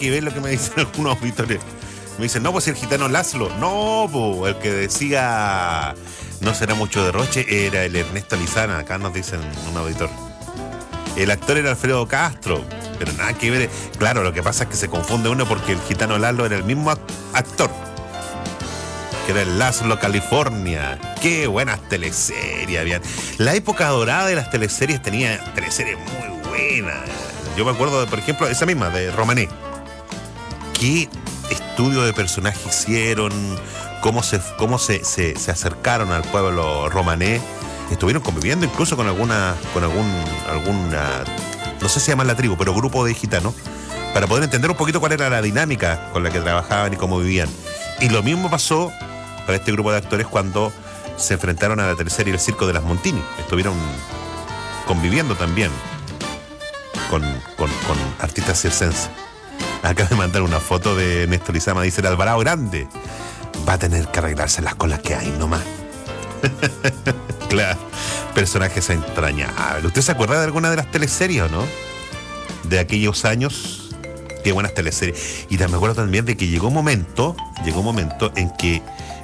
que ver lo que me dicen algunos auditores. Me dicen, no, pues el gitano Laszlo. No, pues el que decía no será mucho derroche era el Ernesto Lizana. Acá nos dicen un auditor. El actor era Alfredo Castro, pero nada que ver. Claro, lo que pasa es que se confunde uno porque el gitano Laszlo era el mismo actor, que era el Laszlo California. Qué buenas teleseries habían. La época dorada de las teleseries tenía teleseries muy buenas. Yo me acuerdo de, por ejemplo, esa misma, de Romané. Qué estudio de personaje hicieron, cómo se acercaron al pueblo romané. Estuvieron conviviendo incluso con alguna, no sé si llaman la tribu, pero grupo de gitanos, para poder entender un poquito cuál era la dinámica con la que trabajaban y cómo vivían. Y lo mismo pasó para este grupo de actores cuando se enfrentaron a la teleserie El Circo de las Montini. Estuvieron conviviendo también con artistas circenses. Acaba de mandar una foto de Néstor Lizama, dice el Alvarado Grande. Va a tener que arreglárselas con las que hay nomás. Claro, personajes entrañables. ¿Usted se acuerda de alguna de las teleseries o no? De aquellos años. Qué buenas teleseries. Y me acuerdo también de que llegó un momento en que